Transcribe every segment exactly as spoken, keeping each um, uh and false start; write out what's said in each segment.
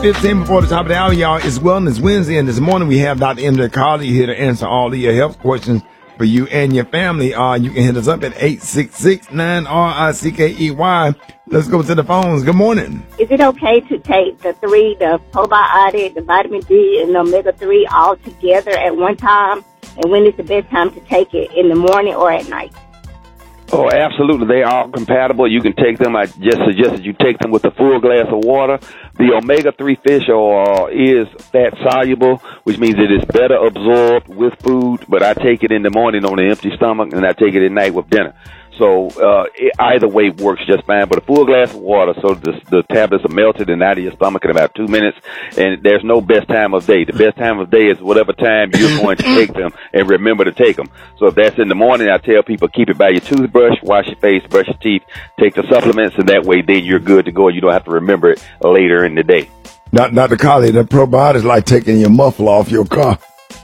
fifteen before the top of the hour, y'all. It's Wellness Wednesday, and this morning we have Doctor M J Colley here to answer all of your health questions for you and your family. Uh, you can hit us up at eight six six, nine R I C K E Y. Let's go to the phones. Good morning. Is it okay to take the three, the probiotic, the vitamin D, and the omega three all together at one time? And when is the best time to take it, in the morning or at night? Oh, absolutely. They are compatible. You can take them. I just suggest that you take them with a full glass of water. The omega three fish oil is fat soluble, which means it is better absorbed with food, but I take it in the morning on an empty stomach, and I take it at night with dinner. So uh, it, either way works just fine, but a full glass of water so the, the tablets are melted and out of your stomach in about two minutes, and there's no best time of day. The best time of day is whatever time you're going to take them, and remember to take them. So if that's in the morning, I tell people keep it by your toothbrush, wash your face, brush your teeth, take the supplements, and that way then you're good to go. You don't have to remember it later in the day. Doctor Colley, the probiotic is like taking your muffler off your car.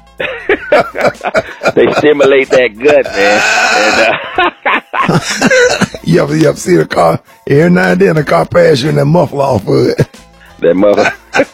They stimulate that gut, man. And, uh, you ever, you ever see the car? Every now and then the car pass you and that muffler off of it. That muffler.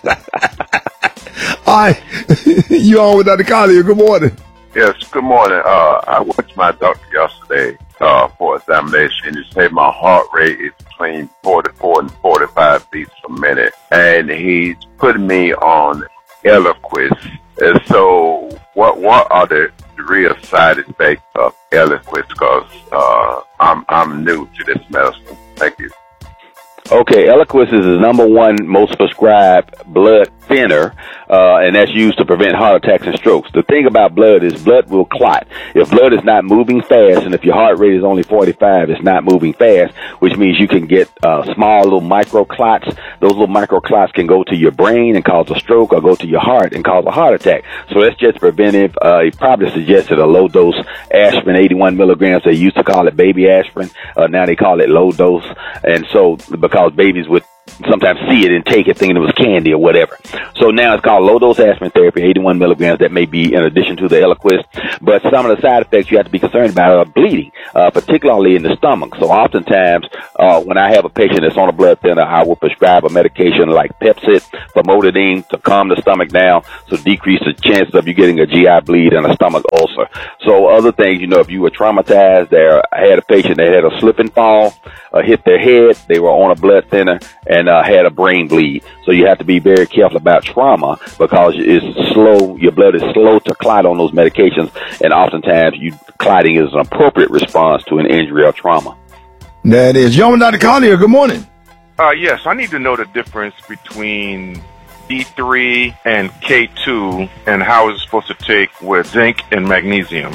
All right. You on with Doctor Colley. Good morning. Yes, good morning. Uh, I went to my doctor yesterday uh, for examination. He said my heart rate is between forty-four and forty-five beats per minute. And he's putting me on Eliquis. And so what what are the real side effects of Eliquis? Because uh, I'm, I'm new to this medicine. Thank you. Okay, Eliquis is the number one most prescribed blood thinner, uh, and that's used to prevent heart attacks and strokes. The thing about blood is blood will clot. If blood is not moving fast, and if your heart rate is only forty-five, it's not moving fast, which means you can get uh, small little micro clots. Those little micro clots can go to your brain and cause a stroke, or go to your heart and cause a heart attack. So that's just preventive. Uh, he probably suggested a low dose aspirin, eighty-one milligrams. They used to call it baby aspirin. Uh, now they call it low dose. And so because babies would sometimes see it and take it thinking it was candy or whatever. So now it's called low-dose aspirin therapy, eighty-one milligrams. That may be in addition to the Eliquis. But some of the side effects you have to be concerned about are bleeding, uh, particularly in the stomach. So oftentimes, uh, when I have a patient that's on a blood thinner, I will prescribe a medication like Pepcid, famotidine, to calm the stomach down, so decrease the chances of you getting a G I bleed and a stomach ulcer. So other things, you know, if you were traumatized, there, I had a patient that had a slip and fall, uh, hit their head, they were on a blood thinner, and uh, had a brain bleed. So you have to be very careful about trauma, because it's slow, your blood is slow to clot on those medications, and oftentimes you, clotting is an appropriate response to an injury or trauma. That is. Young Doctor Colley, good morning. Uh, yes, I need to know the difference between D three and K two, and how is it supposed to take with zinc and magnesium.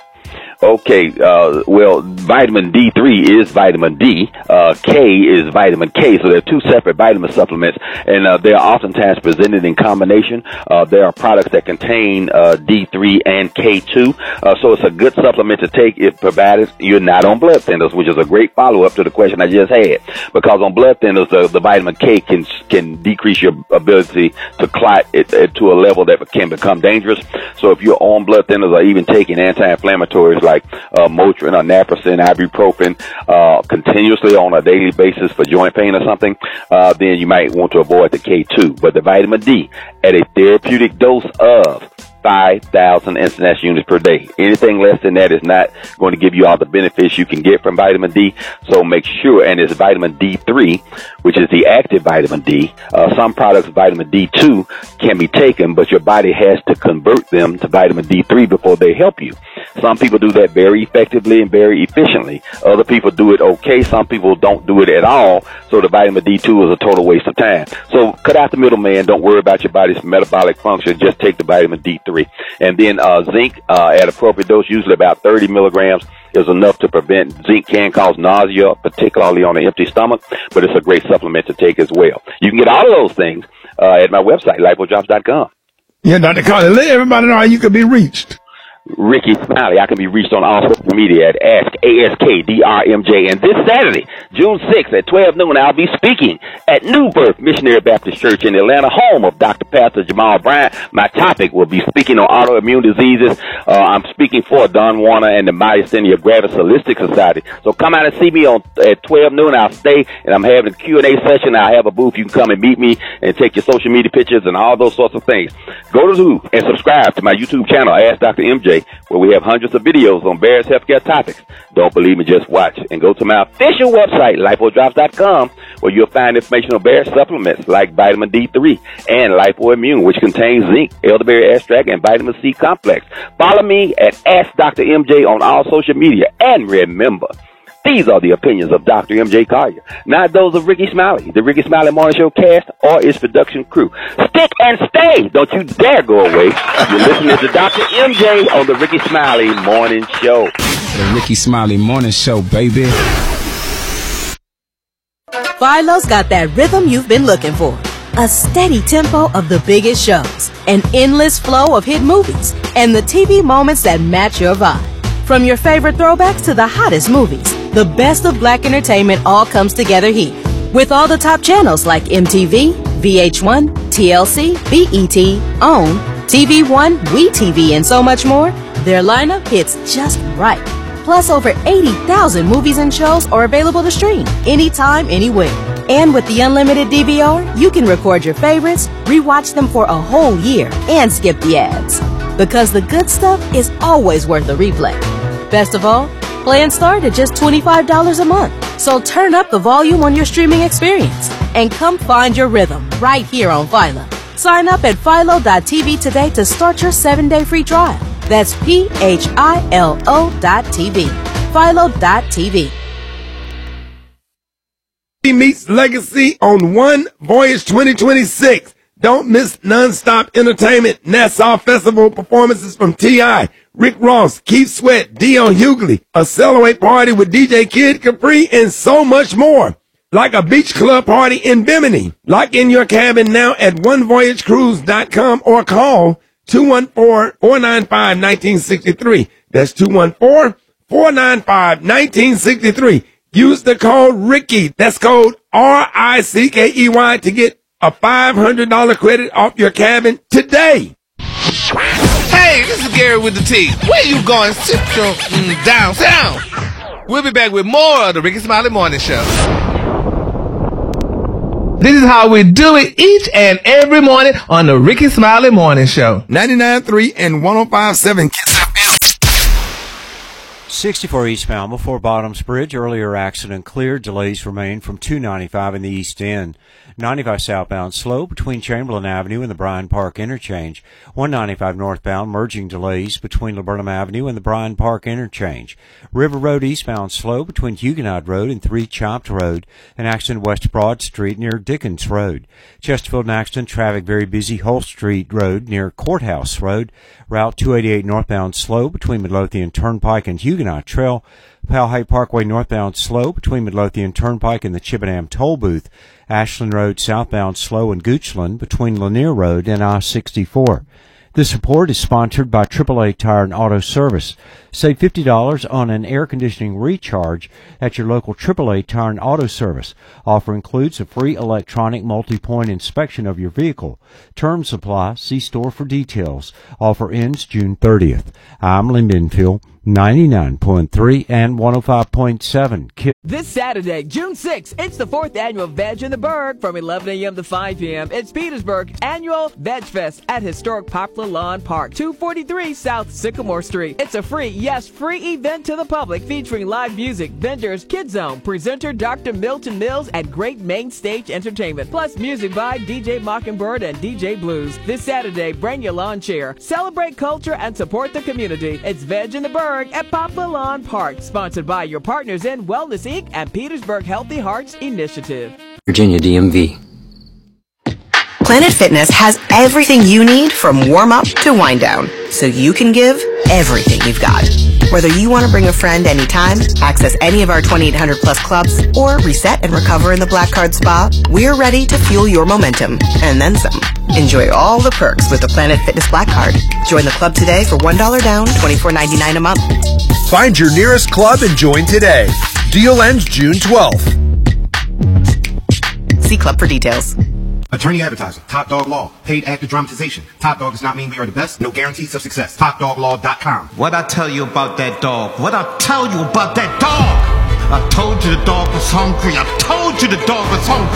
Okay, uh, well, vitamin D three is vitamin D. Uh, K is vitamin K, so they're two separate vitamin supplements, and uh, they're oftentimes presented in combination. Uh, there are products that contain uh, D three and K two, uh, so it's a good supplement to take if provided you're not on blood thinners, which is a great follow-up to the question I just had, because on blood thinners, the, the vitamin K can can decrease your ability to clot it, it to a level that can become dangerous. So if you're on blood thinners or even taking anti-inflammatories like like uh, Motrin or Naproxen, ibuprofen, uh, continuously on a daily basis for joint pain or something, uh, then you might want to avoid the K two. But the vitamin D at a therapeutic dose of five thousand international units per day. Anything less than that is not going to give you all the benefits you can get from vitamin D. So make sure, and it's vitamin D three, which is the active vitamin D. Uh, some products, vitamin D two, can be taken, but your body has to convert them to vitamin D three before they help you. Some people do that very effectively and very efficiently. Other people do it okay. Some people don't do it at all. So the vitamin D two is a total waste of time. So cut out the middleman. Don't worry about your body's metabolic function. Just take the vitamin D three. And then uh, zinc uh, at appropriate dose, usually about thirty milligrams, is enough to prevent. Zinc can cause nausea, particularly on an empty stomach, but it's a great supplement to take as well. You can get all of those things uh, at my website, lifodrops dot com. Yeah, Doctor Colley, let everybody know how you can be reached. Ricky Smiley. I can be reached on all social media at Ask A S K D R M J. And this Saturday, June sixth at twelve noon, I'll be speaking at New Birth Missionary Baptist Church in Atlanta, home of Doctor Pastor Jamal Bryant. My topic will be speaking on autoimmune diseases. Uh, I'm speaking for Don Warner and the Myasthenia Gravis Holistic Society. So come out and see me on at twelve noon. I'll stay, and I'm having a Q and A session. I have a booth. You can come and meet me and take your social media pictures and all those sorts of things. Go to Zoo and subscribe to my YouTube channel, Ask Doctor M J, where we have hundreds of videos on various healthcare topics. Don't believe me, just watch. And go to my official website, lipo drops dot com, where you'll find information on various supplements like vitamin D three and Lipo Immune, which contains zinc, elderberry extract, and vitamin C complex. Follow me at Ask Doctor M J on all social media. And remember, these are the opinions of Doctor M J Collier, not those of Ricky Smiley, the Ricky Smiley Morning Show cast, or its production crew. Stick and stay. Don't you dare go away. You're listening to Doctor M J on the Ricky Smiley Morning Show. The Ricky Smiley Morning Show, baby. Philo's got that rhythm you've been looking for. A steady tempo of the biggest shows, an endless flow of hit movies, and the T V moments that match your vibe. From your favorite throwbacks to the hottest movies, the best of black entertainment all comes together here. With all the top channels like M T V, V H one, T L C, B E T, OWN, T V one, WeTV, and so much more, their lineup hits just right. Plus, over eighty thousand movies and shows are available to stream anytime, anywhere. And with the unlimited D V R, you can record your favorites, rewatch them for a whole year, and skip the ads. Because the good stuff is always worth a replay. Best of all, plans start at just twenty-five dollars a month. So turn up the volume on your streaming experience and come find your rhythm right here on Philo. Sign up at philo dot t v today to start your seven-day free trial. That's P H I L O dot T V. philo dot T V. He meets Legacy on One Voyage twenty twenty-six. Don't miss non-stop entertainment, Nassau Festival performances from T I, Rick Ross, Keith Sweat, Dion Hughley, a Celebrate party with D J Kid Capri, and so much more. Like a beach club party in Bimini. Lock in your cabin now at one voyage cruise dot com or call two one four, four nine five, one nine six three. That's two one four, four nine five, one nine six three. Use the code Ricky. That's code R I C K E Y to get a five hundred dollars credit off your cabin today. Hey, this is Gary with the T. Where you going? Central mm, downtown. We'll be back with more of the Ricky Smiley Morning Show. This is how we do it each and every morning on the Ricky Smiley Morning Show. ninety-nine point three and one oh five point seven Kiss F M. sixty-four eastbound before Bottoms Bridge. Earlier accident cleared. Delays remain from two ninety-five in the east end. ninety-five southbound slow between Chamberlain Avenue and the Bryan Park interchange. one ninety-five northbound merging delays between Laburnum Avenue and the Bryan Park interchange. River Road eastbound slow between Huguenot Road and three Chopped Road. An accident West Broad Street near Dickens Road. Chesterfield, an accident, traffic very busy. Hull Street Road near Courthouse Road. Route two eighty-eight northbound slow between Midlothian Turnpike and Huguenot Trail. Powhite Parkway northbound slow between Midlothian Turnpike and the Chippenham Toll Booth. Ashland Road southbound slow in Goochland between Lanier Road and I sixty-four. This report is sponsored by triple A Tire and Auto Service. Save fifty dollars on an air conditioning recharge at your local triple A Tire and Auto Service. Offer includes a free electronic multi-point inspection of your vehicle. Terms apply. See store for details. Offer ends June thirtieth. I'm Lee Minfield, ninety-nine point three and one oh five point seven. This Saturday, June sixth, it's the fourth annual Veg in the Berg from eleven a.m. to five p.m. It's Petersburg Annual Veg Fest at historic Poplar Lawn Park, two forty-three South Sycamore Street. It's a free, yes, free event to the public featuring live music, vendors, Kids Zone, presenter Doctor Milton Mills, and great main stage entertainment. Plus music by D J Mockingbird and D J Blues. This Saturday, bring your lawn chair. Celebrate culture and support the community. It's Veg in the Berg at Poplar Lawn Park, sponsored by your partners in Wellness Incorporated and Petersburg Healthy Hearts Initiative. Virginia D M V. Planet Fitness has everything you need from warm-up to wind down, so you can give everything you've got. Whether you want to bring a friend anytime, access any of our twenty-eight hundred plus clubs, or reset and recover in the Black Card Spa, we're ready to fuel your momentum, and then some. Enjoy all the perks with the Planet Fitness Black Card. Join the club today for one dollar down, twenty-four ninety-nine a month. Find your nearest club and join today. Deal ends June twelfth. See club for details. Attorney advertising. Top Dog Law. Paid actor dramatization. Top Dog does not mean we are the best. No guarantees of success. top dog law dot com. What I tell you about that dog? What I tell you about that dog? I told you the dog was hungry. I told you the dog was hungry.